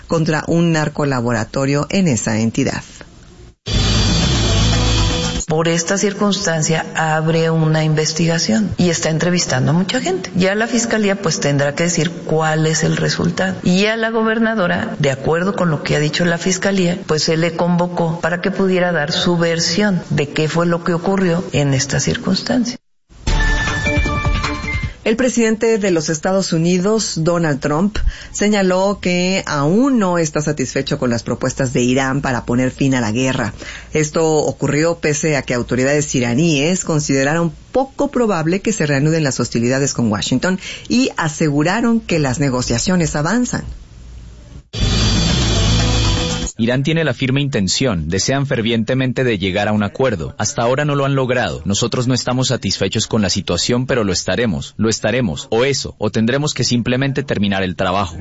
contra un narcolaboratorio en esa entidad. Por esta circunstancia abre una investigación y está entrevistando a mucha gente. Ya la fiscalía pues tendrá que decir cuál es el resultado. Y a la gobernadora, de acuerdo con lo que ha dicho la fiscalía, pues se le convocó para que pudiera dar su versión de qué fue lo que ocurrió en esta circunstancia. El presidente de los Estados Unidos, Donald Trump, señaló que aún no está satisfecho con las propuestas de Irán para poner fin a la guerra. Esto ocurrió pese a que autoridades iraníes consideraron poco probable que se reanuden las hostilidades con Washington y aseguraron que las negociaciones avanzan. Irán tiene la firme intención, desean fervientemente de llegar a un acuerdo. Hasta ahora no lo han logrado. Nosotros no estamos satisfechos con la situación, pero lo estaremos, o tendremos que simplemente terminar el trabajo.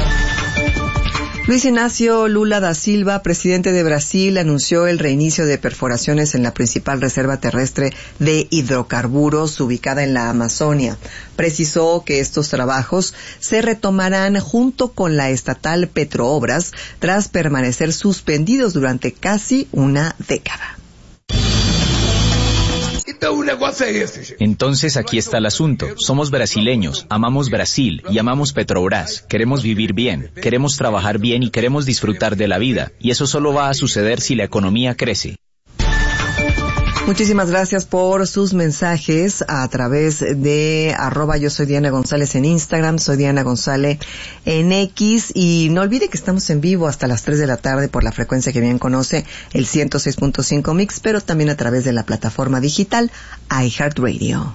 Luis Inácio Lula da Silva, presidente de Brasil, anunció el reinicio de perforaciones en la principal reserva terrestre de hidrocarburos ubicada en la Amazonia. Precisó que estos trabajos se retomarán junto con la estatal Petroobras tras permanecer suspendidos durante casi una década. Entonces aquí está el asunto. Somos brasileños, amamos Brasil y amamos Petrobras. Queremos vivir bien, queremos trabajar bien y queremos disfrutar de la vida. Y eso solo va a suceder si la economía crece. Muchísimas gracias por sus mensajes a través de @yo soy Diana González en Instagram, soy Diana González en X, y no olvide que estamos en vivo hasta las 3 de la tarde por la frecuencia que bien conoce, el 106.5 Mix, pero también a través de la plataforma digital iHeartRadio.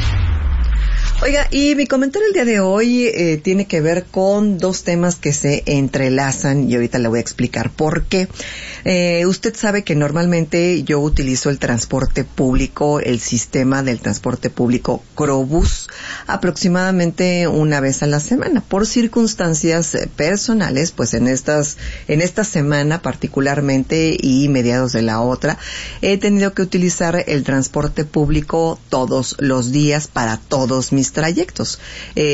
Oiga, y mi comentario el día de hoy tiene que ver con dos temas que se entrelazan y ahorita le voy a explicar por qué. Usted sabe que normalmente yo utilizo el transporte público, el sistema del transporte público Crobús, aproximadamente una vez a la semana. Por circunstancias personales, pues en esta semana particularmente y mediados de la otra, he tenido que utilizar el transporte público todos los días para todos mis trayectos.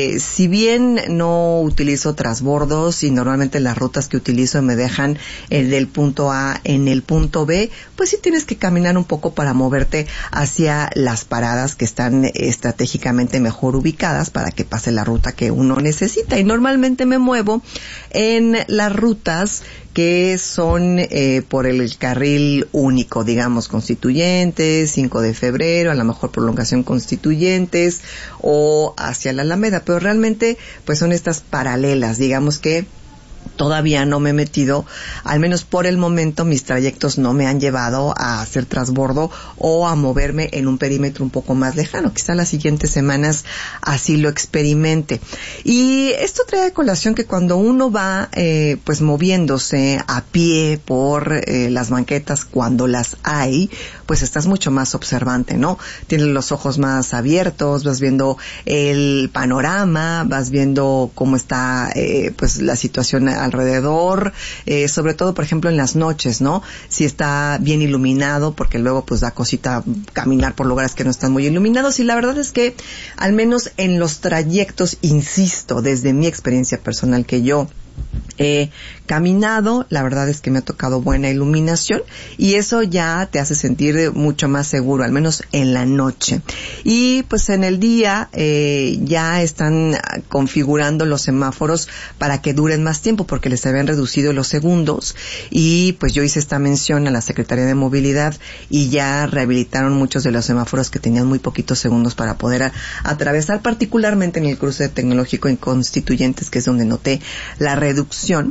Si bien no utilizo transbordos y normalmente las rutas que utilizo me dejan del punto A en el punto B, pues sí tienes que caminar un poco para moverte hacia las paradas que están estratégicamente mejor ubicadas para que pase la ruta que uno necesita. Y normalmente me muevo en las rutas que son por el carril único, digamos, Constituyentes, 5 de febrero, a lo mejor prolongación Constituyentes o hacia la Alameda, pero realmente pues son estas paralelas, digamos que todavía no me he metido, al menos por el momento mis trayectos no me han llevado a hacer transbordo o a moverme en un perímetro un poco más lejano. Quizá las siguientes semanas así lo experimente. Y esto trae a colación que cuando uno va pues moviéndose a pie por las banquetas, cuando las hay, pues estás mucho más observante, ¿no? Tienes los ojos más abiertos, vas viendo el panorama, vas viendo cómo está pues la situación alrededor, sobre todo por ejemplo en las noches, ¿no? Si está bien iluminado, porque luego pues da cosita caminar por lugares que no están muy iluminados, y la verdad es que al menos en los trayectos, insisto, desde mi experiencia personal que yo he caminado, la verdad es que me ha tocado buena iluminación y eso ya te hace sentir mucho más seguro, al menos en la noche. Y pues en el día ya están configurando los semáforos para que duren más tiempo porque les habían reducido los segundos, y pues yo hice esta mención a la Secretaría de Movilidad y ya rehabilitaron muchos de los semáforos que tenían muy poquitos segundos para poder atravesar, particularmente en el cruce tecnológico en Constituyentes, que es donde noté la reducción,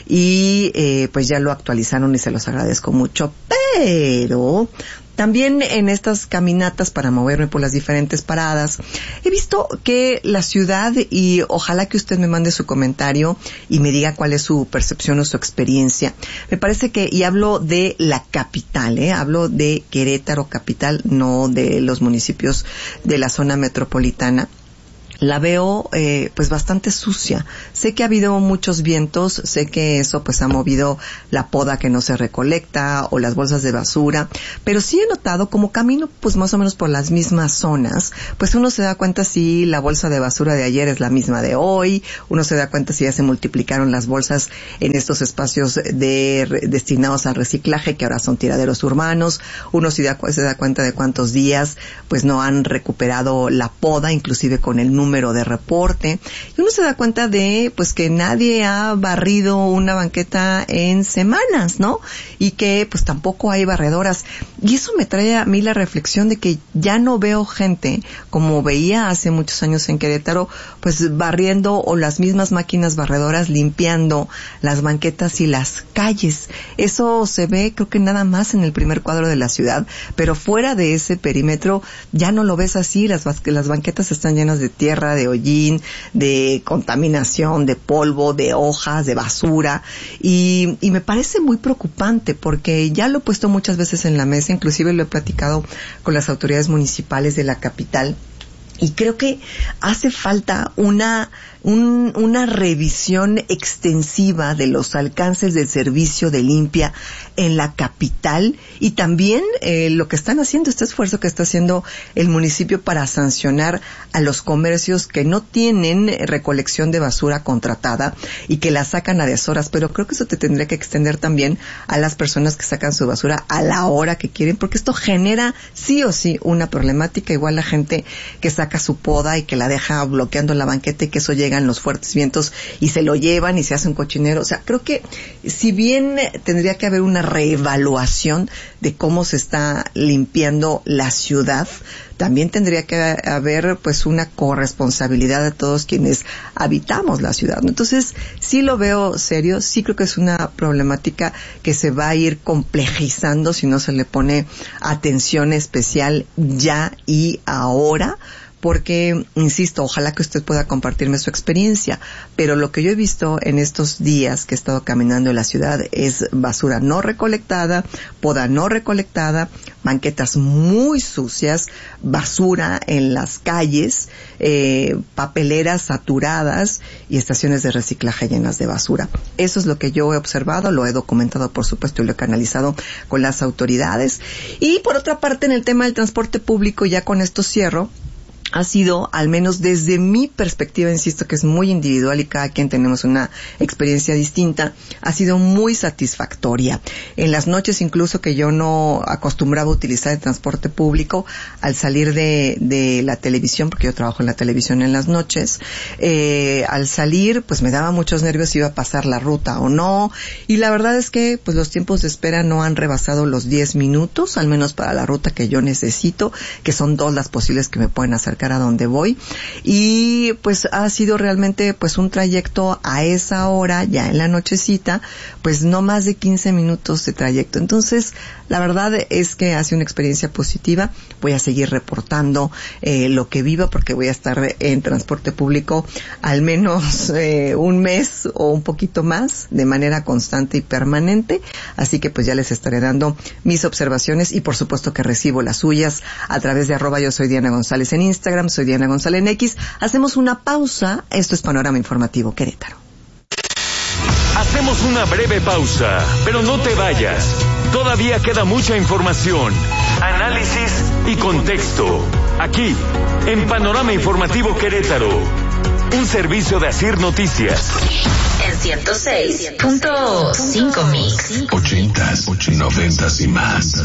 y pues ya lo actualizaron y se los agradezco mucho. Pero también en estas caminatas para moverme por las diferentes paradas, he visto que la ciudad, y ojalá que usted me mande su comentario y me diga cuál es su percepción o su experiencia, me parece que, y hablo de la capital, hablo de Querétaro capital, no de los municipios de la zona metropolitana. la veo pues bastante sucia. Sé que ha habido muchos vientos, sé que eso pues ha movido la poda que no se recolecta o las bolsas de basura, pero sí he notado como camino pues más o menos por las mismas zonas, pues uno se da cuenta si la bolsa de basura de ayer es la misma de hoy, uno se da cuenta si ya se multiplicaron las bolsas en estos espacios destinados al reciclaje que ahora son tiraderos urbanos, uno se da cuenta de cuántos días pues no han recuperado la poda, inclusive con el número de reporte, y uno se da cuenta de pues que nadie ha barrido una banqueta en semanas, ¿no? Y que pues tampoco hay barredoras, y eso me trae a mí la reflexión de que ya no veo gente como veía hace muchos años en Querétaro, pues barriendo, o las mismas máquinas barredoras limpiando las banquetas y las calles. Eso se ve creo que nada más en el primer cuadro de la ciudad, pero fuera de ese perímetro ya no lo ves así. Las banquetas están llenas de tierra, de hollín, de contaminación, de polvo, de hojas, de basura, y me parece muy preocupante porque ya lo he puesto muchas veces en la mesa, inclusive lo he platicado con las autoridades municipales de la capital, y creo que hace falta una revisión extensiva de los alcances del servicio de limpia en la capital, y también lo que están haciendo, este esfuerzo que está haciendo el municipio para sancionar a los comercios que no tienen recolección de basura contratada y que la sacan a deshoras, pero creo que eso te tendría que extender también a las personas que sacan su basura a la hora que quieren, porque esto genera sí o sí una problemática. Igual la gente que saca su poda y que la deja bloqueando la banqueta, y que eso llegan los fuertes vientos y se lo llevan y se hace un cochinero. O sea, creo que si bien tendría que haber una reevaluación de cómo se está limpiando la ciudad, también tendría que haber pues una corresponsabilidad de todos quienes habitamos la ciudad, ¿no? Entonces, sí lo veo serio, sí creo que es una problemática que se va a ir complejizando si no se le pone atención especial ya y ahora, porque, insisto, ojalá que usted pueda compartirme su experiencia, pero lo que yo he visto en estos días que he estado caminando en la ciudad es basura no recolectada, poda no recolectada, banquetas muy sucias, basura en las calles, papeleras saturadas y estaciones de reciclaje llenas de basura. Eso es lo que yo he observado, lo he documentado, por supuesto, y lo he canalizado con las autoridades. Y por otra parte, en el tema del transporte público, ya con esto cierro, ha sido, al menos desde mi perspectiva, insisto que es muy individual y cada quien tenemos una experiencia distinta, ha sido muy satisfactoria. En las noches incluso que yo no acostumbraba a utilizar el transporte público, al salir de la televisión, porque yo trabajo en la televisión en las noches, al salir pues me daba muchos nervios si iba a pasar la ruta o no, y la verdad es que pues los tiempos de espera no han rebasado los 10 minutos, al menos para la ruta que yo necesito, que son 2 las posibles que me pueden acercar a donde voy, y pues ha sido realmente pues un trayecto a esa hora, ya en la nochecita, pues no más de 15 minutos de trayecto. Entonces, la verdad es que ha sido una experiencia positiva. Voy a seguir reportando lo que viva, porque voy a estar en transporte público al menos un mes o un poquito más, de manera constante y permanente, así que pues ya les estaré dando mis observaciones, y por supuesto que recibo las suyas a través de @ yo soy Diana González en Instagram, soy Diana González en X. Hacemos una pausa. Esto es Panorama Informativo Querétaro. Hacemos una breve pausa, pero no te vayas. Todavía queda mucha información, análisis y contexto. Aquí, en Panorama Informativo Querétaro. Un servicio de Asir Noticias. En 106.5 Mix. 80s, 90s y más.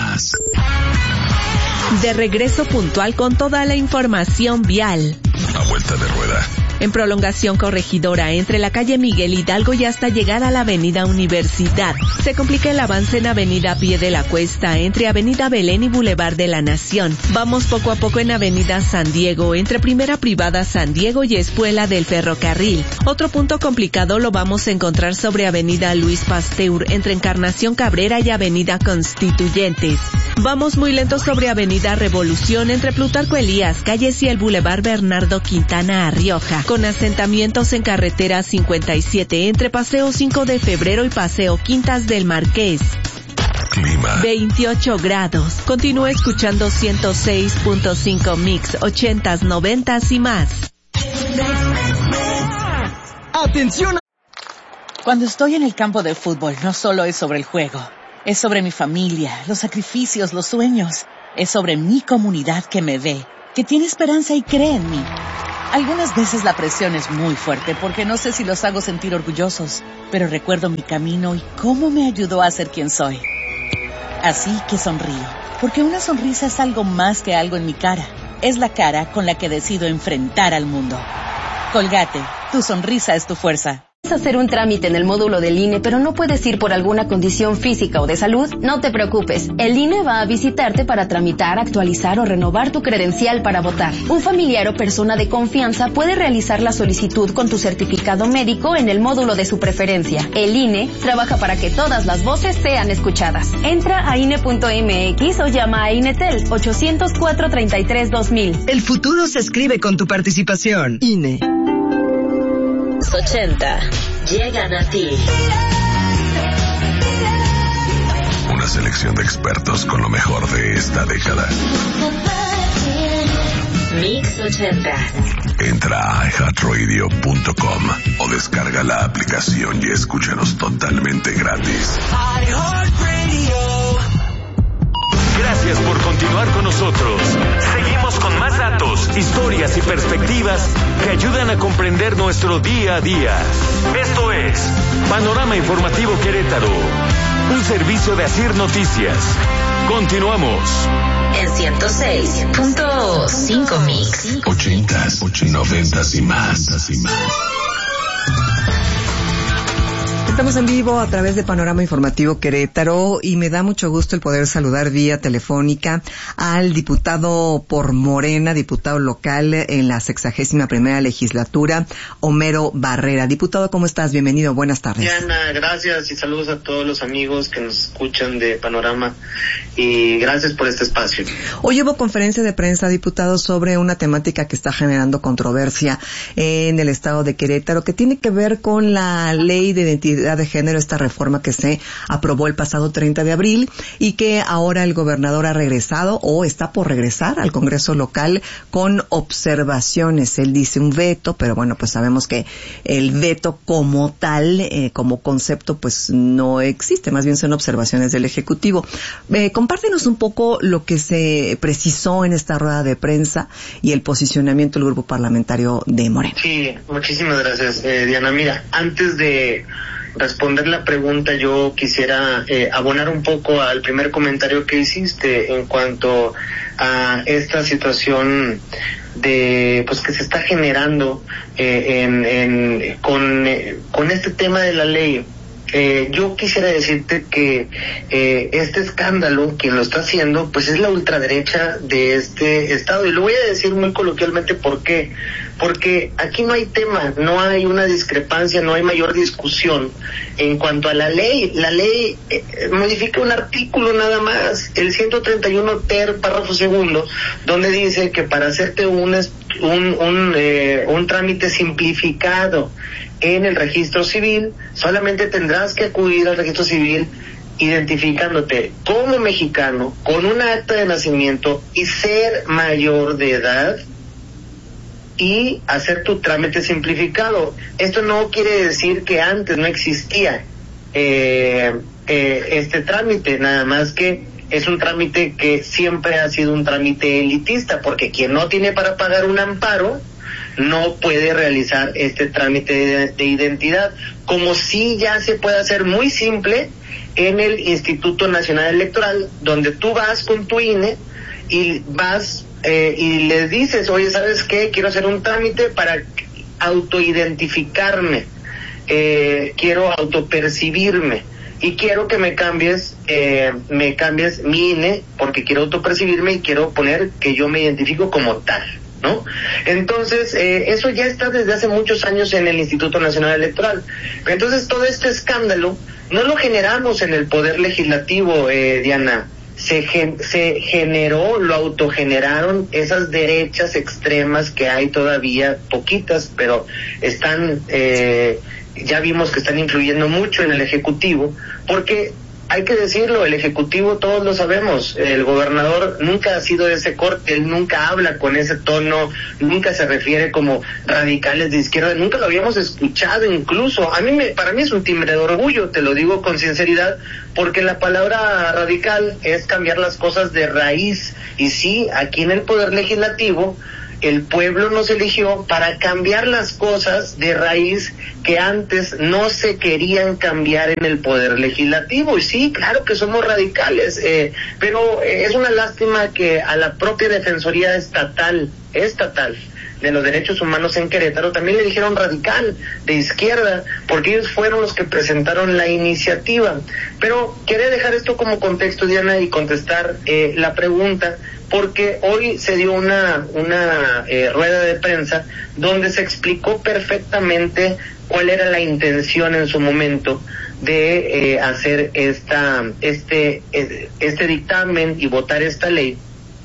De regreso puntual con toda la información vial. A vuelta de rueda. En prolongación Corregidora, entre la calle Miguel Hidalgo y hasta llegar a la avenida Universidad. Se complica el avance en avenida Pie de la Cuesta, entre avenida Belén y Boulevard de la Nación. Vamos poco a poco en avenida San Diego, entre Primera Privada San Diego y Espuela del Ferrocarril. Otro punto complicado lo vamos a encontrar sobre avenida Luis Pasteur, entre Encarnación Cabrera y avenida Constituyentes. Vamos muy lento sobre avenida Revolución, entre Plutarco Elías Calles y el Boulevard Bernardo Quintana a Rioja, con asentamientos en carretera 57 entre Paseo 5 de Febrero y Paseo Quintas del Marqués. Clima. 28 grados. Continúa escuchando 106.5 Mix, 80s, 90s y más. ¡Atención! Cuando estoy en el campo de fútbol, no solo es sobre el juego. Es sobre mi familia, los sacrificios, los sueños. Es sobre mi comunidad que me ve, que tiene esperanza y cree en mí. Algunas veces la presión es muy fuerte porque no sé si los hago sentir orgullosos, pero recuerdo mi camino y cómo me ayudó a ser quien soy. Así que sonrío, porque una sonrisa es algo más que algo en mi cara. Es la cara con la que decido enfrentar al mundo. Colgate, tu sonrisa es tu fuerza. Hacer un trámite en el módulo del INE, pero no puedes ir por alguna condición física o de salud, no te preocupes. El INE va a visitarte para tramitar, actualizar o renovar tu credencial para votar. Un familiar o persona de confianza puede realizar la solicitud con tu certificado médico en el módulo de su preferencia. El INE trabaja para que todas las voces sean escuchadas. Entra a INE.mx o llama a INETEL 800-433-2000. El futuro se escribe con tu participación. INE. 80 llegan a ti. Una selección de expertos con lo mejor de esta década. Mix 80. Entra a iHeartRadio.com o descarga la aplicación y escúchanos totalmente gratis. Gracias por continuar con nosotros. Seguimos con más datos, historias y perspectivas que ayudan a comprender nuestro día a día. Esto es Panorama Informativo Querétaro, un servicio de Asir Noticias. Continuamos. En 106.5 Mix. 80s, 90s y más. Estamos en vivo a través de Panorama Informativo Querétaro y me da mucho gusto el poder saludar vía telefónica al diputado por Morena, diputado local en la 61ª legislatura, Homero Barrera. Diputado, ¿cómo estás? Bienvenido, buenas tardes. Diana, gracias y saludos a todos los amigos que nos escuchan de Panorama y gracias por este espacio. Hoy hubo conferencia de prensa, diputado, sobre una temática que está generando controversia en el estado de Querétaro, que tiene que ver con la ley de identidad de género, esta reforma que se aprobó el pasado 30 de abril y que ahora el gobernador ha regresado o está por regresar al Congreso local con observaciones. Él dice un veto, pero bueno, pues sabemos que el veto como tal, como concepto, pues no existe, más bien son observaciones del Ejecutivo. Compártenos un poco lo que se precisó en esta rueda de prensa y el posicionamiento del grupo parlamentario de Morena. Sí, muchísimas gracias, Diana. Mira, antes de responder la pregunta, yo quisiera abonar un poco al primer comentario que hiciste en cuanto a esta situación de pues que se está generando con este tema de la ley. Yo quisiera decirte que este escándalo, quien lo está haciendo, pues es la ultraderecha de este estado. Y lo voy a decir muy coloquialmente, ¿por qué? Porque aquí no hay tema, no hay una discrepancia, no hay mayor discusión en cuanto a la ley. La ley modifica un artículo nada más, el 131 ter, párrafo segundo, donde dice que para hacerte un trámite simplificado en el registro civil, solamente tendrás que acudir al registro civil identificándote como mexicano, con un acta de nacimiento y ser mayor de edad y hacer tu trámite simplificado. Esto no quiere decir que antes no existía este trámite, nada más que es un trámite que siempre ha sido un trámite elitista, porque quien no tiene para pagar un amparo no puede realizar este trámite de identidad, como si ya se puede hacer muy simple en el Instituto Nacional Electoral, donde tú vas con tu INE y vas y les dices, oye, ¿sabes qué? Quiero hacer un trámite para autoidentificarme, quiero autopercibirme y quiero que me cambies mi INE porque quiero autopercibirme y quiero poner que yo me identifico como tal, ¿no? Entonces, eso ya está desde hace muchos años en el Instituto Nacional Electoral. Entonces, todo este escándalo no lo generamos en el Poder Legislativo, Diana. Se generó, lo autogeneraron esas derechas extremas que hay todavía, poquitas, pero están, ya vimos que están influyendo mucho en el Ejecutivo, porque hay que decirlo, el Ejecutivo todos lo sabemos, el gobernador nunca ha sido de ese corte, él nunca habla con ese tono, nunca se refiere como radicales de izquierda, nunca lo habíamos escuchado incluso. Para mí es un timbre de orgullo, te lo digo con sinceridad, porque la palabra radical es cambiar las cosas de raíz, y sí, aquí en el Poder Legislativo, el pueblo nos eligió para cambiar las cosas de raíz que antes no se querían cambiar en el Poder Legislativo. Y sí, claro que somos radicales, pero es una lástima que a la propia Defensoría Estatal de los Derechos Humanos en Querétaro también le dijeron radical, de izquierda, porque ellos fueron los que presentaron la iniciativa. Pero quería dejar esto como contexto, Diana, y contestar la pregunta, porque hoy se dio una rueda de prensa donde se explicó perfectamente cuál era la intención en su momento de hacer este dictamen y votar esta ley.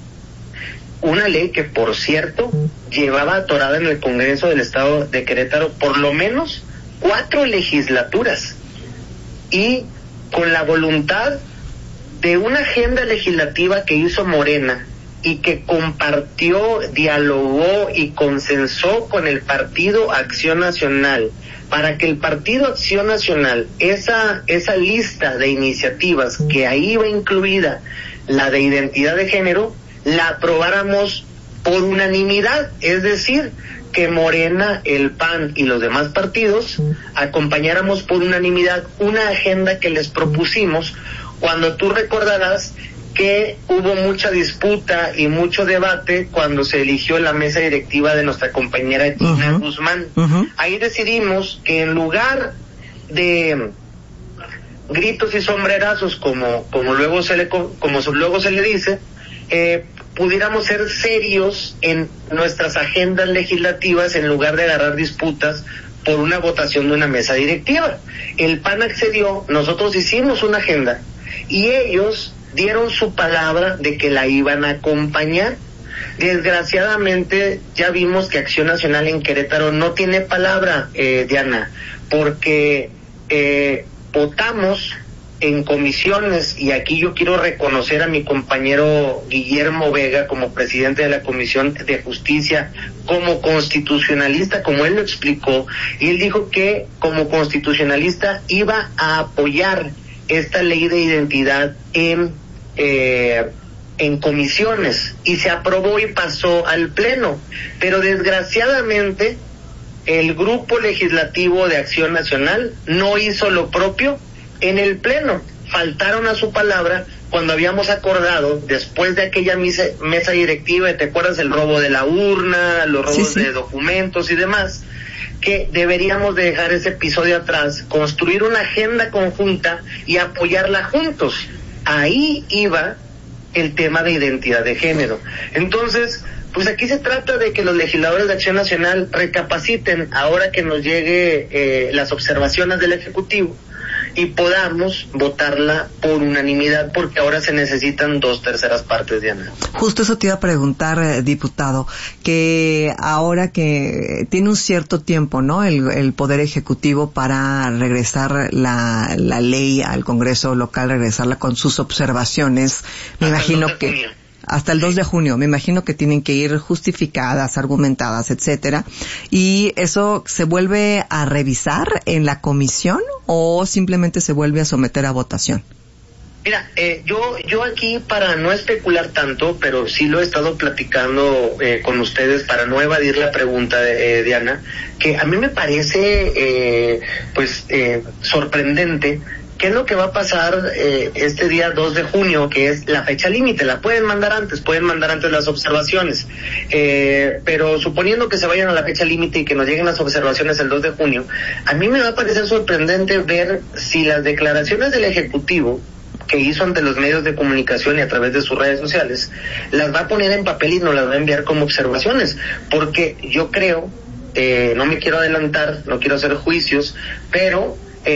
Una ley que, por cierto, llevaba atorada en el Congreso del Estado de Querétaro por lo menos 4 legislaturas, y con la voluntad de una agenda legislativa que hizo Morena y que compartió, dialogó y consensó con el Partido Acción Nacional, para que el Partido Acción Nacional, esa lista de iniciativas que ahí iba incluida la de identidad de género, la aprobáramos por unanimidad, es decir, que Morena, el PAN y los demás partidos acompañáramos por unanimidad una agenda que les propusimos, cuando tú recordarás que hubo mucha disputa y mucho debate cuando se eligió la mesa directiva de nuestra compañera Gina Guzmán. Ahí decidimos que en lugar de gritos y sombrerazos como luego se le dice, pudiéramos ser serios en nuestras agendas legislativas en lugar de agarrar disputas por una votación de una mesa directiva. El PAN accedió, nosotros hicimos una agenda y ellos dieron su palabra de que la iban a acompañar. Desgraciadamente ya vimos que Acción Nacional en Querétaro no tiene palabra, Diana, porque votamos en comisiones, y aquí yo quiero reconocer a mi compañero Guillermo Vega como presidente de la Comisión de Justicia, como constitucionalista, como él lo explicó, y él dijo que como constitucionalista iba a apoyar esta ley de identidad en comisiones, y se aprobó y pasó al Pleno, pero desgraciadamente el grupo legislativo de Acción Nacional no hizo lo propio en el Pleno. Faltaron a su palabra cuando habíamos acordado, después de aquella mesa directiva, ¿te acuerdas? El robo de la urna, los robos de documentos y demás, que deberíamos de dejar ese episodio atrás, construir una agenda conjunta y apoyarla juntos. Ahí iba el tema de identidad de género. Entonces, pues aquí se trata de que los legisladores de Acción Nacional recapaciten ahora que nos llegue las observaciones del Ejecutivo y podamos votarla por unanimidad, porque ahora se necesitan 2/3 partes, Diana. Justo eso te iba a preguntar, diputado, que ahora que tiene un cierto tiempo, ¿no?, el Poder Ejecutivo para regresar la ley al Congreso local, regresarla con sus observaciones, me imagino que hasta el 2 de junio, me imagino que tienen que ir justificadas, argumentadas, etcétera. ¿Y eso se vuelve a revisar en la comisión o simplemente se vuelve a someter a votación? Mira, yo aquí, para no especular tanto, pero sí lo he estado platicando con ustedes para no evadir la pregunta de Diana, que a mí me parece sorprendente. ¿Qué es lo que va a pasar este día 2 de junio, que es la fecha límite? La pueden mandar antes las observaciones, pero suponiendo que se vayan a la fecha límite y que nos lleguen las observaciones el 2 de junio, a mí me va a parecer sorprendente ver si las declaraciones del Ejecutivo que hizo ante los medios de comunicación y a través de sus redes sociales, las va a poner en papel y nos las va a enviar como observaciones, porque yo creo, no me quiero adelantar, no quiero hacer juicios, pero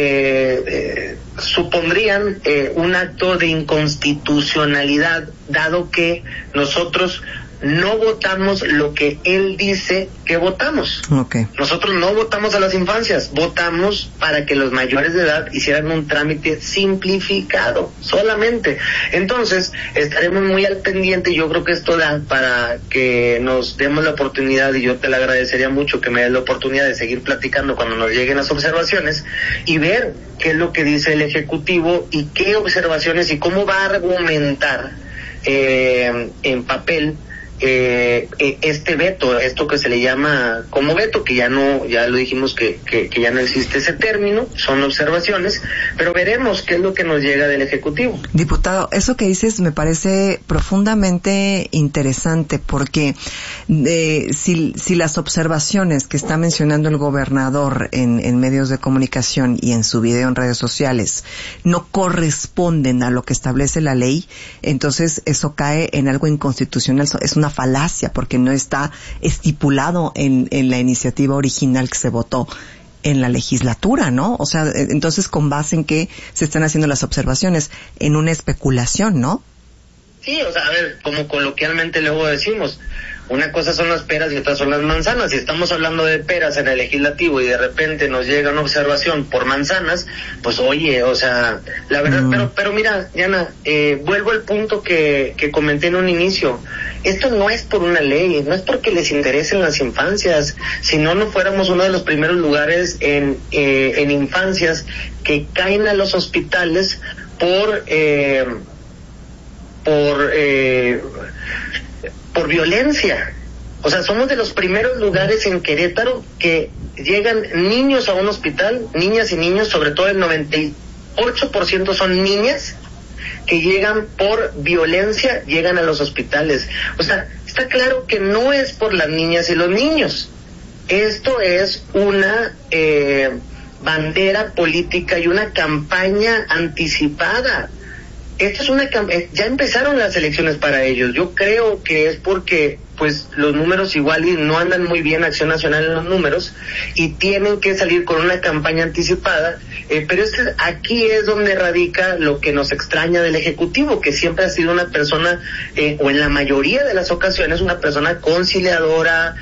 supondrían un acto de inconstitucionalidad, dado que nosotros no votamos lo que él dice que votamos. Okay. Nosotros no votamos a las infancias, votamos para que los mayores de edad hicieran un trámite simplificado, solamente. Entonces, estaremos muy al pendiente, yo creo que esto da para que nos demos la oportunidad, y yo te lo agradecería mucho que me des la oportunidad de seguir platicando cuando nos lleguen las observaciones y ver qué es lo que dice el Ejecutivo y qué observaciones y cómo va a argumentar en papel este veto, esto que se le llama como veto, que ya lo dijimos que ya no existe ese término, son observaciones, pero veremos qué es lo que nos llega del Ejecutivo. Diputado, eso que dices me parece profundamente interesante, porque si las observaciones que está mencionando el gobernador en medios de comunicación y en su video en redes sociales no corresponden a lo que establece la ley, entonces eso cae en algo inconstitucional, es una falacia, porque no está estipulado en la iniciativa original que se votó en la legislatura, ¿no? O sea, entonces, ¿con base en qué se están haciendo las observaciones? En una especulación, ¿no? Sí, o sea, a ver, como coloquialmente luego decimos, una cosa son las peras y otra son las manzanas. Si estamos hablando de peras en el legislativo y de repente nos llega una observación por manzanas, pues oye, o sea, la verdad, pero mira, Diana, vuelvo al punto que comenté en un inicio. Esto no es por una ley, no es porque les interesen las infancias, si no fuéramos uno de los primeros lugares en infancias que caen a los hospitales por violencia. O sea, somos de los primeros lugares en Querétaro que llegan niños a un hospital, niñas y niños, sobre todo el 98% son niñas que llegan por violencia, llegan a los hospitales. O sea, está claro que no es por las niñas y los niños. Esto es una bandera política y una campaña anticipada. Esto es ya empezaron las elecciones para ellos. Yo creo que es porque pues los números igual y no andan muy bien, Acción Nacional en los números, y tienen que salir con una campaña anticipada, pero aquí es donde radica lo que nos extraña del Ejecutivo, que siempre ha sido una persona, o en la mayoría de las ocasiones, una persona conciliadora,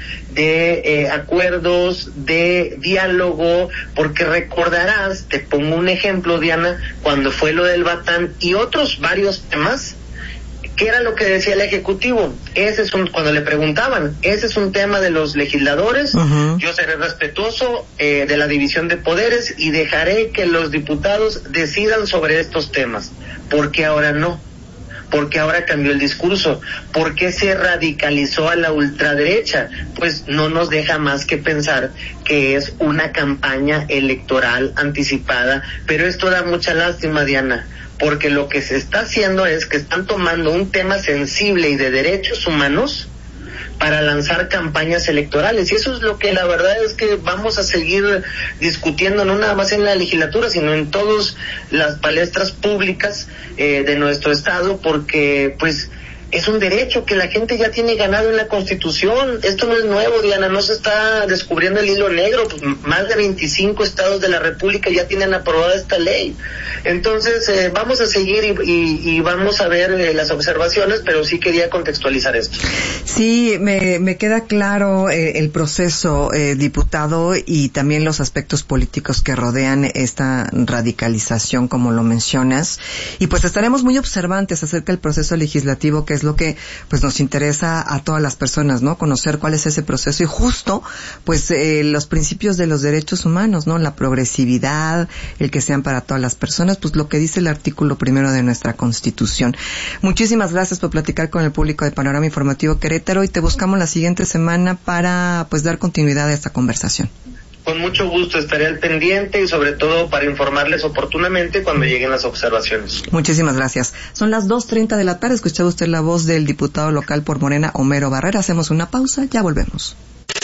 de acuerdos, de diálogo, porque recordarás, te pongo un ejemplo, Diana, cuando fue lo del Batán y otros varios temas, ¿qué era lo que decía el Ejecutivo? Cuando le preguntaban, ese es un tema de los legisladores, yo seré respetuoso de la división de poderes y dejaré que los diputados decidan sobre estos temas. ¿Por qué ahora no? ¿Por qué ahora cambió el discurso? ¿Por qué se radicalizó a la ultraderecha? Pues no nos deja más que pensar que es una campaña electoral anticipada, pero esto da mucha lástima, Diana, porque lo que se está haciendo es que están tomando un tema sensible y de derechos humanos para lanzar campañas electorales, y eso es lo que la verdad es que vamos a seguir discutiendo, no nada más en la legislatura, sino en todas las palestras públicas de nuestro estado, porque pues es un derecho que la gente ya tiene ganado en la Constitución. Esto no es nuevo, Diana, no se está descubriendo el hilo negro, pues más de 25 estados de la República ya tienen aprobada esta ley. Entonces vamos a seguir y vamos a ver las observaciones, pero sí quería contextualizar esto. Sí, me queda claro el proceso, diputado, y también los aspectos políticos que rodean esta radicalización, como lo mencionas, y pues estaremos muy observantes acerca del proceso legislativo, que es lo que pues nos interesa a todas las personas, ¿no? Conocer cuál es ese proceso y justo pues los principios de los derechos humanos, ¿no? La progresividad, el que sean para todas las personas, pues lo que dice el artículo 1 de nuestra Constitución. Muchísimas gracias por platicar con el público de Panorama Informativo Querétaro, y te buscamos la siguiente semana para pues dar continuidad a esta conversación. Con mucho gusto estaré al pendiente y sobre todo para informarles oportunamente cuando lleguen las observaciones. Muchísimas gracias. Son las 2:30 de la tarde. Escuchaba usted la voz del diputado local por Morena, Homero Barrera. Hacemos una pausa, ya volvemos.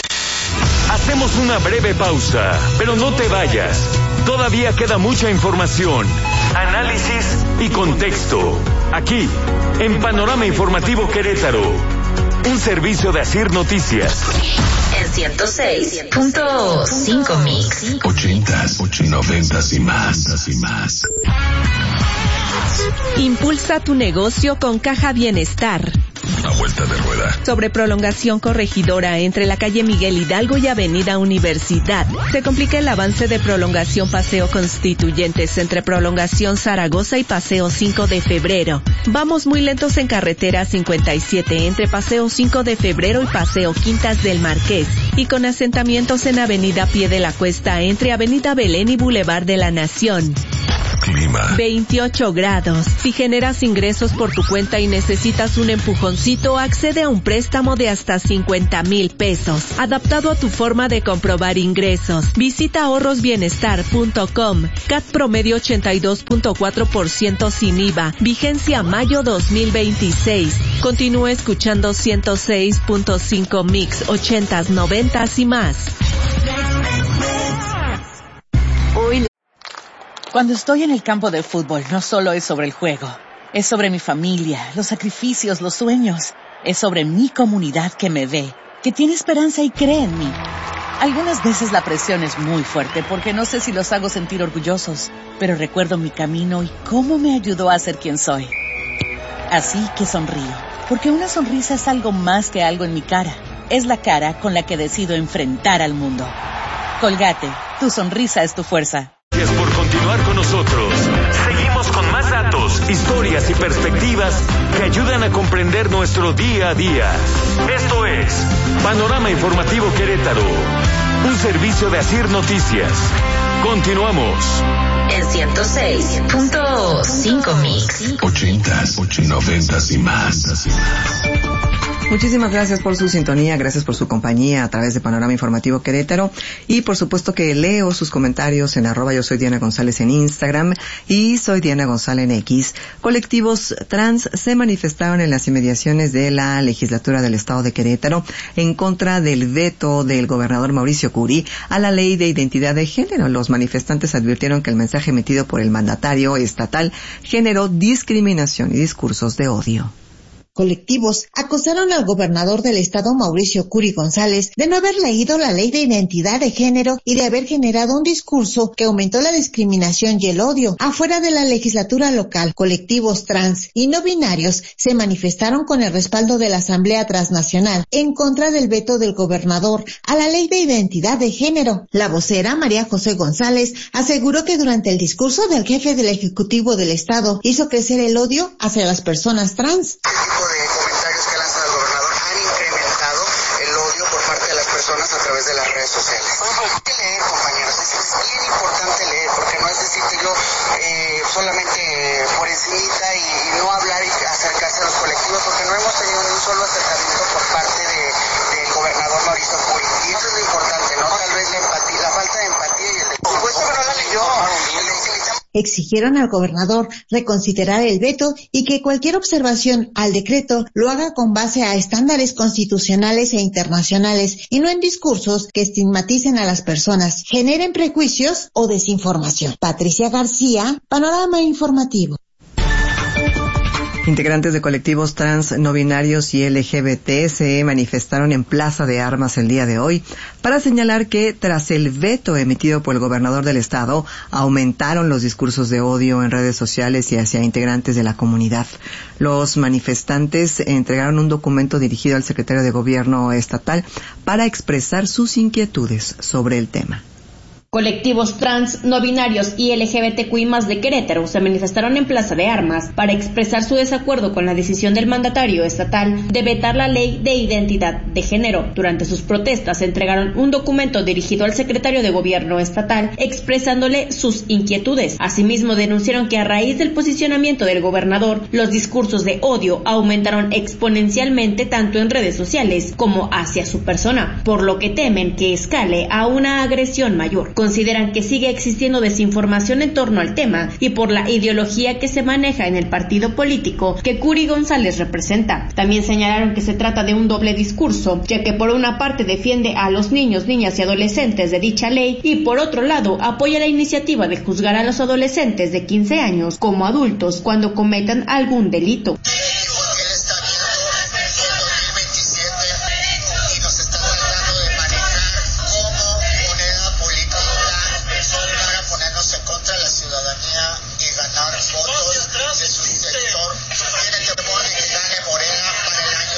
Hacemos una breve pausa, pero no te vayas. Todavía queda mucha información, análisis y contexto. Aquí, en Panorama Informativo Querétaro. Un servicio de Asir Noticias. En 106.5 Mix. 80s, 90s y más. Impulsa tu negocio con Caja Bienestar. A vuelta de rueda. Sobre prolongación corregidora entre la calle Miguel Hidalgo y avenida Universidad. Se complica el avance de prolongación Paseo Constituyentes entre prolongación Zaragoza y Paseo 5 de Febrero. Vamos muy lentos en carretera 57 entre Paseo 5 de Febrero y Paseo Quintas del Marqués. Y con asentamientos en avenida Pie de la Cuesta entre avenida Belén y Boulevard de la Nación. Clima. 28 grados. Si generas ingresos por tu cuenta y necesitas un empujoncito, accede a un préstamo de hasta 50,000 pesos, adaptado a tu forma de comprobar ingresos. Visita ahorrosbienestar.com. CAT promedio 82.4% sin IVA. Vigencia mayo 2026. Continúa escuchando 106.5 Mix, 80s, 90s y más. Cuando estoy en el campo de fútbol, no solo es sobre el juego. Es sobre mi familia, los sacrificios, los sueños. Es sobre mi comunidad que me ve, que tiene esperanza y cree en mí. Algunas veces la presión es muy fuerte porque no sé si los hago sentir orgullosos, pero recuerdo mi camino y cómo me ayudó a ser quien soy. Así que sonrío, porque una sonrisa es algo más que algo en mi cara. Es la cara con la que decido enfrentar al mundo. Colgate, tu sonrisa es tu fuerza. Gracias por continuar con nosotros. Seguimos con más datos, historias y perspectivas que ayudan a comprender nuestro día a día. Esto es Panorama Informativo Querétaro, un servicio de Asir Noticias. Continuamos. En 106.5 Mix. 80s, 90s y más. Muchísimas gracias por su sintonía, gracias por su compañía a través de Panorama Informativo Querétaro y por supuesto que leo sus comentarios en @ yo soy Diana González en Instagram y soy Diana González en X. Colectivos trans se manifestaron en las inmediaciones de la legislatura del estado de Querétaro en contra del veto del gobernador Mauricio Curi a la ley de identidad de género. Los manifestantes advirtieron que el mensaje emitido por el mandatario estatal generó discriminación y discursos de odio. Colectivos acusaron al gobernador del estado Mauricio Curi González de no haber leído la ley de identidad de género y de haber generado un discurso que aumentó la discriminación y el odio. Afuera de la legislatura local, colectivos trans y no binarios se manifestaron con el respaldo de la Asamblea Transnacional en contra del veto del gobernador a la ley de identidad de género. La vocera María José González aseguró que durante el discurso del jefe del Ejecutivo del estado hizo crecer el odio hacia las personas trans. De comentarios que lanzan al gobernador han incrementado el odio por parte de las personas a través de las redes sociales. Hay que leer, compañeros, es bien importante leer, porque no es decir que yo solamente por encimita y no hablar y acercarse a los colectivos, porque no hemos tenido ni un solo acercamiento por parte del gobernador Mauricio Curi. Y eso es lo importante, ¿no? Tal vez la empatía, la falta de empatía y el por supuesto que no la leyó. Exigieron al gobernador reconsiderar el veto y que cualquier observación al decreto lo haga con base a estándares constitucionales e internacionales y no en discursos que estigmaticen a las personas, generen prejuicios o desinformación. Patricia García, Panorama Informativo. Integrantes de colectivos trans, no binarios y LGBT se manifestaron en Plaza de Armas el día de hoy para señalar que tras el veto emitido por el gobernador del estado, aumentaron los discursos de odio en redes sociales y hacia integrantes de la comunidad. Los manifestantes entregaron un documento dirigido al secretario de Gobierno estatal para expresar sus inquietudes sobre el tema. Colectivos trans, no binarios y LGBTQI+ de Querétaro se manifestaron en Plaza de Armas para expresar su desacuerdo con la decisión del mandatario estatal de vetar la ley de identidad de género. Durante sus protestas entregaron un documento dirigido al secretario de Gobierno estatal expresándole sus inquietudes. Asimismo denunciaron que a raíz del posicionamiento del gobernador, los discursos de odio aumentaron exponencialmente tanto en redes sociales como hacia su persona, por lo que temen que escale a una agresión mayor. Consideran que sigue existiendo desinformación en torno al tema y por la ideología que se maneja en el partido político que Curi González representa. También señalaron que se trata de un doble discurso, ya que por una parte defiende a los niños, niñas y adolescentes de dicha ley y por otro lado apoya la iniciativa de juzgar a los adolescentes de 15 años como adultos cuando cometan algún delito. Votos de su sector, quiere que Morena gane para el año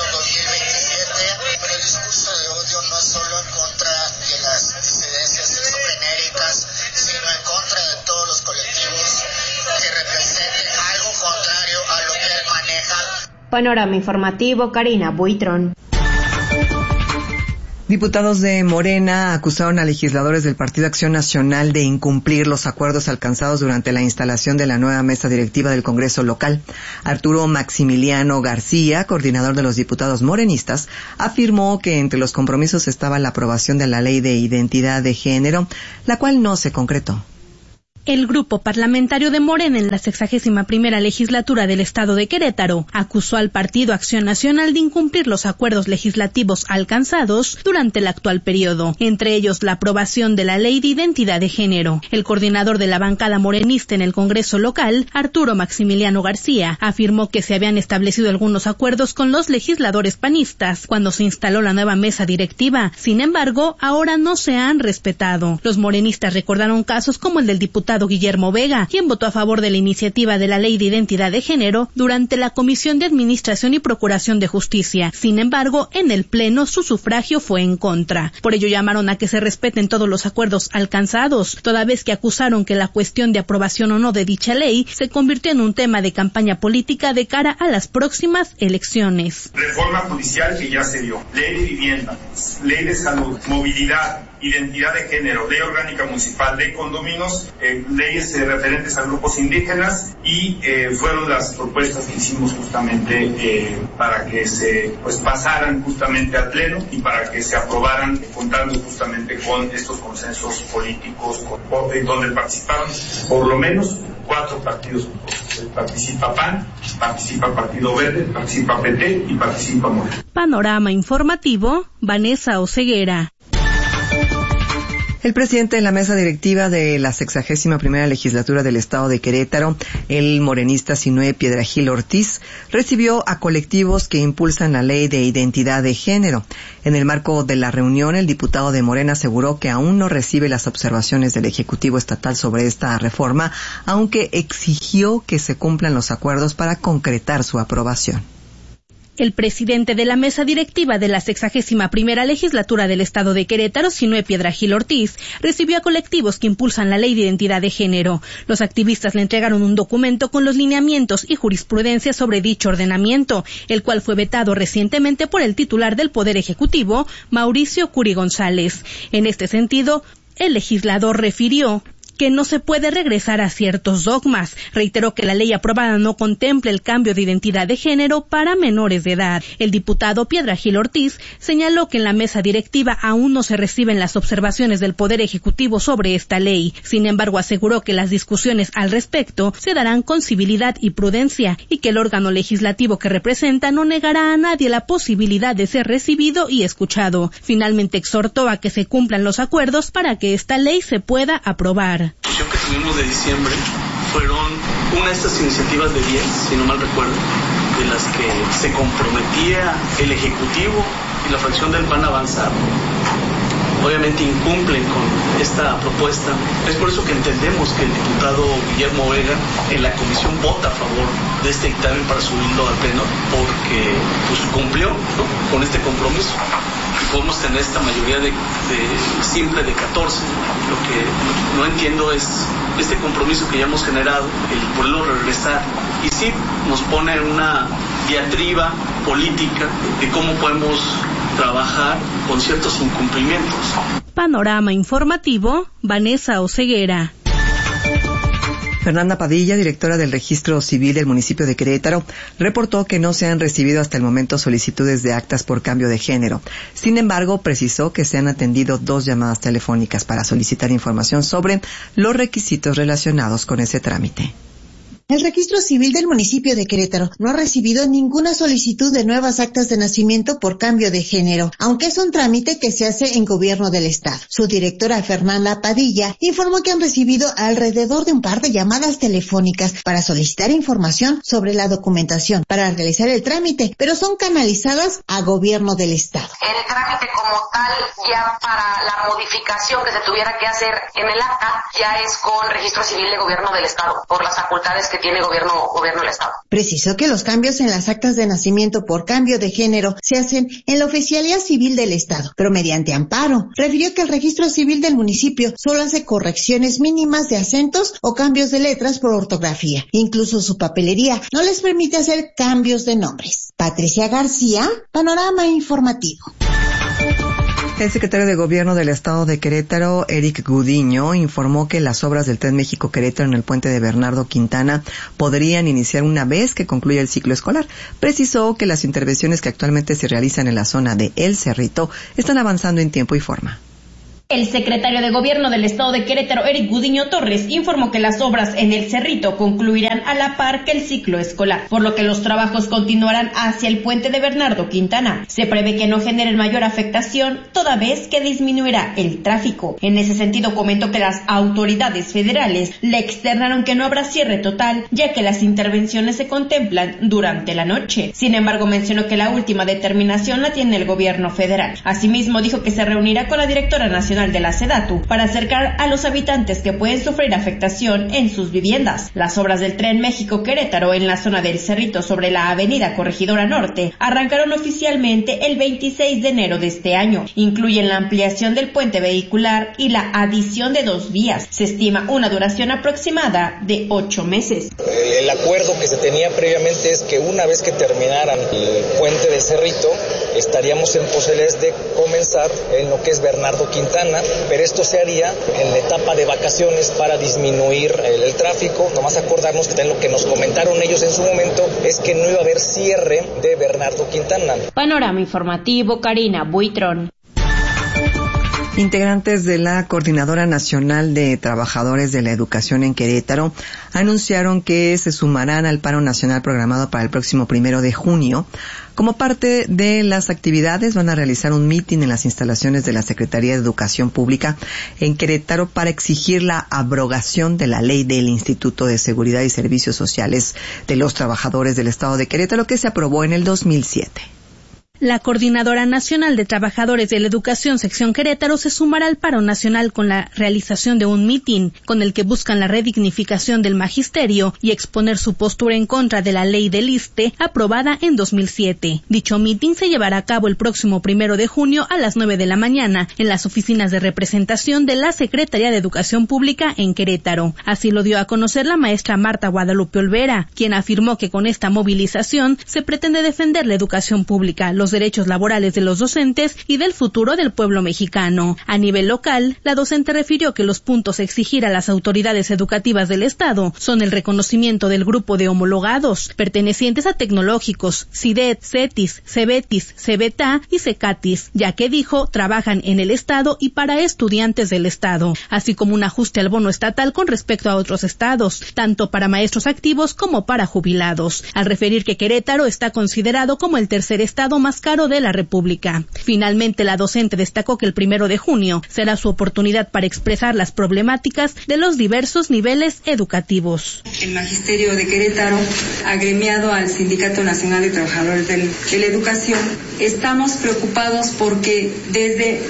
Panorama Informativo, Karina Buitrón. Diputados de Morena acusaron a legisladores del Partido Acción Nacional de incumplir los acuerdos alcanzados durante la instalación de la nueva mesa directiva del Congreso local. Arturo Maximiliano García, coordinador de los diputados morenistas, afirmó que entre los compromisos estaba la aprobación de la Ley de Identidad de Género, la cual no se concretó. El grupo parlamentario de Morena en la 61ª legislatura del estado de Querétaro acusó al Partido Acción Nacional de incumplir los acuerdos legislativos alcanzados durante el actual periodo, entre ellos la aprobación de la Ley de Identidad de Género. El coordinador de la bancada morenista en el Congreso local, Arturo Maximiliano García, afirmó que se habían establecido algunos acuerdos con los legisladores panistas cuando se instaló la nueva mesa directiva. Sin embargo, ahora no se han respetado. Los morenistas recordaron casos como el del diputado Guillermo Vega, quien votó a favor de la iniciativa de la Ley de Identidad de Género durante la Comisión de Administración y Procuración de Justicia. Sin embargo, en el Pleno su sufragio fue en contra. Por ello llamaron a que se respeten todos los acuerdos alcanzados, toda vez que acusaron que la cuestión de aprobación o no de dicha ley se convirtió en un tema de campaña política de cara a las próximas elecciones. Reforma judicial que ya se dio, ley de vivienda, ley de salud, movilidad, identidad de género, ley orgánica municipal, ley condominios, leyes referentes a grupos indígenas y fueron las propuestas que hicimos justamente para que se pasaran justamente al Pleno y para que se aprobaran contando justamente con estos consensos políticos donde participaron por lo menos 4 partidos. Participa PAN, participa Partido Verde, participa PT y participa Morena. Panorama Informativo, Vanessa Oseguera. El presidente de la mesa directiva de la 61ª legislatura del estado de Querétaro, el morenista Sinué Piedrahíl Ortiz, recibió a colectivos que impulsan la Ley de Identidad de Género. En el marco de la reunión, el diputado de Morena aseguró que aún no recibe las observaciones del Ejecutivo Estatal sobre esta reforma, aunque exigió que se cumplan los acuerdos para concretar su aprobación. El presidente de la mesa directiva de la 61ª legislatura del estado de Querétaro, Sinué Piedrahíl Ortiz, recibió a colectivos que impulsan la Ley de Identidad de Género. Los activistas le entregaron un documento con los lineamientos y jurisprudencia sobre dicho ordenamiento, el cual fue vetado recientemente por el titular del Poder Ejecutivo, Mauricio Curi González. En este sentido, el legislador refirió que no se puede regresar a ciertos dogmas. Reiteró que la ley aprobada no contempla el cambio de identidad de género para menores de edad. El diputado Piedrahíl Ortiz señaló que en la mesa directiva aún no se reciben las observaciones del Poder Ejecutivo sobre esta ley. Sin embargo, aseguró que las discusiones al respecto se darán con civilidad y prudencia y que el órgano legislativo que representa no negará a nadie la posibilidad de ser recibido y escuchado. Finalmente exhortó a que se cumplan los acuerdos para que esta ley se pueda aprobar. La discusión que tuvimos de diciembre fueron una de estas iniciativas de 10, si no mal recuerdo, de las que se comprometía el Ejecutivo y la fracción del PAN a avanzar. Obviamente incumplen con esta propuesta. Es por eso que entendemos que el diputado Guillermo Vega en la comisión vota a favor de este dictamen para subirlo al Pleno, porque cumplió, ¿no?, con este compromiso. Podemos tener esta mayoría de simple de 14. Lo que no entiendo es este compromiso que ya hemos generado, el poderlo regresar. Y sí, nos pone una diatriba política de cómo podemos trabajar con ciertos incumplimientos. Panorama Informativo, Vanessa Oseguera. Fernanda Padilla, directora del Registro Civil del municipio de Querétaro, reportó que no se han recibido hasta el momento solicitudes de actas por cambio de género. Sin embargo, precisó que se han atendido 2 llamadas telefónicas para solicitar información sobre los requisitos relacionados con ese trámite. El Registro Civil del municipio de Querétaro no ha recibido ninguna solicitud de nuevas actas de nacimiento por cambio de género, aunque es un trámite que se hace en gobierno del estado. Su directora, Fernanda Padilla, informó que han recibido alrededor de un par de llamadas telefónicas para solicitar información sobre la documentación para realizar el trámite, pero son canalizadas a gobierno del estado. El trámite como tal, ya para la modificación que se tuviera que hacer en el acta, ya es con Registro Civil de Gobierno del estado, por las facultades que tiene gobierno del Estado. Precisó que los cambios en las actas de nacimiento por cambio de género se hacen en la Oficialía Civil del Estado, pero mediante amparo. Refirió que el registro civil del municipio solo hace correcciones mínimas de acentos o cambios de letras por ortografía. Incluso su papelería no les permite hacer cambios de nombres. Patricia García, Panorama Informativo. El secretario de Gobierno del Estado de Querétaro, Eric Gudiño, informó que las obras del Tren México-Querétaro en el puente de Bernardo Quintana podrían iniciar una vez que concluya el ciclo escolar. Precisó que las intervenciones que actualmente se realizan en la zona de El Cerrito están avanzando en tiempo y forma. El secretario de Gobierno del Estado de Querétaro, Eric Gudiño Torres, informó que las obras en El Cerrito concluirán a la par que el ciclo escolar, por lo que los trabajos continuarán hacia el puente de Bernardo Quintana. Se prevé que no generen mayor afectación, toda vez que disminuirá el tráfico. En ese sentido, comentó que las autoridades federales le externaron que no habrá cierre total, ya que las intervenciones se contemplan durante la noche. Sin embargo, mencionó que la última determinación la tiene el gobierno federal. Asimismo, dijo que se reunirá con la directora nacional de la SEDATU para acercar a los habitantes que pueden sufrir afectación en sus viviendas. Las obras del Tren México-Querétaro en la zona del Cerrito sobre la avenida Corregidora Norte arrancaron oficialmente el 26 de enero de este año. Incluyen la ampliación del puente vehicular y la adición de 2 vías. Se estima una duración aproximada de 8 meses. El acuerdo que se tenía previamente es que una vez que terminaran el puente del Cerrito, estaríamos en posibilidades de comenzar en lo que es Bernardo Quintana, pero esto se haría en la etapa de vacaciones para disminuir el tráfico. Nomás acordarnos que lo que nos comentaron ellos en su momento es que no iba a haber cierre de Bernardo Quintana. Panorama Informativo, Karina Buitrón. Integrantes de la Coordinadora Nacional de Trabajadores de la Educación en Querétaro anunciaron que se sumarán al paro nacional programado para el próximo 1 de junio. Como parte de las actividades, van a realizar un mitin en las instalaciones de la Secretaría de Educación Pública en Querétaro para exigir la abrogación de la ley del Instituto de Seguridad y Servicios Sociales de los Trabajadores del Estado de Querétaro, que se aprobó en el 2007. La Coordinadora Nacional de Trabajadores de la Educación Sección Querétaro se sumará al paro nacional con la realización de un mitin con el que buscan la redignificación del magisterio y exponer su postura en contra de la ley del ISSSTE aprobada en 2007. Dicho mitin se llevará a cabo el próximo 1 de junio a las 9 de la mañana en las oficinas de representación de la Secretaría de Educación Pública en Querétaro. Así lo dio a conocer la maestra Marta Guadalupe Olvera, quien afirmó que con esta movilización se pretende defender la educación pública, los derechos laborales de los docentes y del futuro del pueblo mexicano. A nivel local, la docente refirió que los puntos a exigir a las autoridades educativas del Estado son el reconocimiento del grupo de homologados pertenecientes a tecnológicos, CIDET, CETIS, CEBETIS, CEBETA y CECATIS, ya que dijo trabajan en el Estado y para estudiantes del Estado, así como un ajuste al bono estatal con respecto a otros estados, tanto para maestros activos como para jubilados, al referir que Querétaro está considerado como el tercer estado más caro de la República. Finalmente, la docente destacó que el 1 de junio será su oportunidad para expresar las problemáticas de los diversos niveles educativos. El Magisterio de Querétaro, agremiado al Sindicato Nacional de Trabajadores de la Educación, estamos preocupados porque desde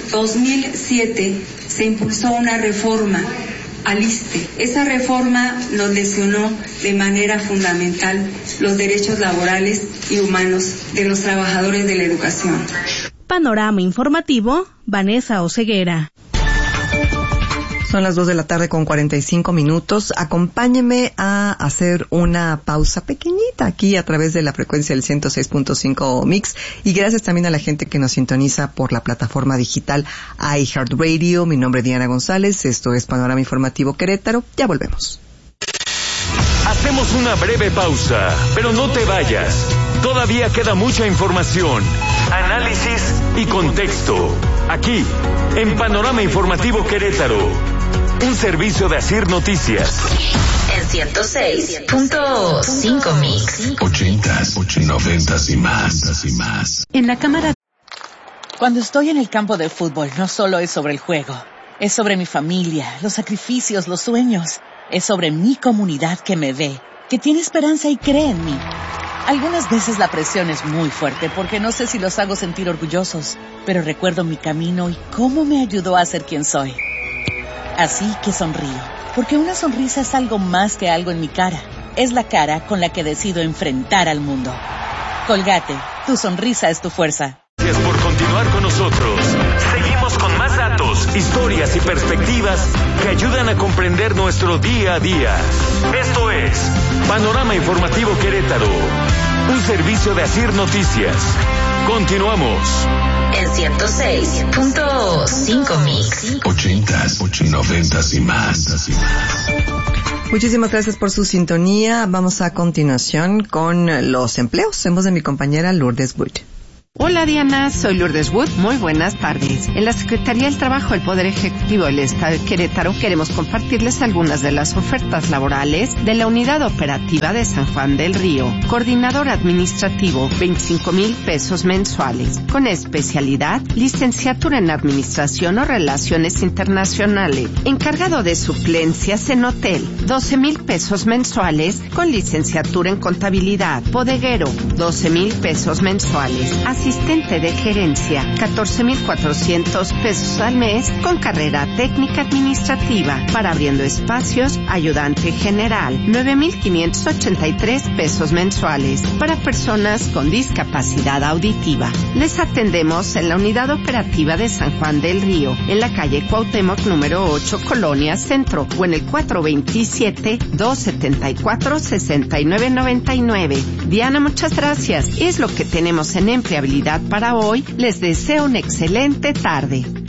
2007 se impulsó una reforma al ISSSTE. Esa reforma nos lesionó de manera fundamental los derechos laborales y humanos de los trabajadores de la educación. Panorama Informativo, Vanessa Oseguera. Son las 2:45 PM. Acompáñeme a hacer una pausa pequeñita aquí a través de la frecuencia del 106.5 Mix. Y gracias también a la gente que nos sintoniza por la plataforma digital iHeartRadio. Mi nombre es Diana González. Esto es Panorama Informativo Querétaro. Ya volvemos. Hacemos una breve pausa, pero no te vayas. Todavía queda mucha información, análisis y contexto. Aquí, en Panorama Informativo Querétaro. Un servicio de Asir Noticias. En 106.5 Mix. 80s, 90s y más. En la cámara. Cuando estoy en el campo de fútbol, no solo es sobre el juego. Es sobre mi familia, los sacrificios, los sueños. Es sobre mi comunidad que me ve, que tiene esperanza y cree en mí. Algunas veces la presión es muy fuerte porque no sé si los hago sentir orgullosos, pero recuerdo mi camino y cómo me ayudó a ser quien soy. Así que sonrío, porque una sonrisa es algo más que algo en mi cara. es la cara con la que decido enfrentar al mundo. Colgate, tu sonrisa es tu fuerza. Gracias por continuar con nosotros. Seguimos con más datos, historias y perspectivas que ayudan a comprender nuestro día a día. Esto es Panorama Informativo Querétaro, un servicio de Asir Noticias. Continuamos. En 106.5 Mix. 80s, 90s y más. Muchísimas gracias por su sintonía. Vamos a continuación con los empleos. En voz de mi compañera Lourdes Wood. Hola Diana, soy Lourdes Wood, muy buenas tardes. En la Secretaría del Trabajo del Poder Ejecutivo del Estado de Querétaro queremos compartirles algunas de las ofertas laborales de la Unidad Operativa de San Juan del Río. Coordinador administrativo, 25,000 pesos mensuales. Con especialidad, licenciatura en Administración o Relaciones Internacionales. Encargado de suplencias en hotel, 12,000 pesos mensuales con licenciatura en Contabilidad. Bodeguero, 12,000 pesos mensuales. Asistente de gerencia, 14,400 pesos al mes con carrera técnica administrativa. Para abriendo espacios, ayudante general, 9,583 pesos mensuales. Para personas con discapacidad auditiva. Les atendemos en la Unidad Operativa de San Juan del Río, en la calle Cuauhtémoc número 8, Colonia Centro, o en el 427-274-6999. Diana, muchas gracias. Es lo que tenemos en empleabilidad para hoy. Les deseo una excelente tarde.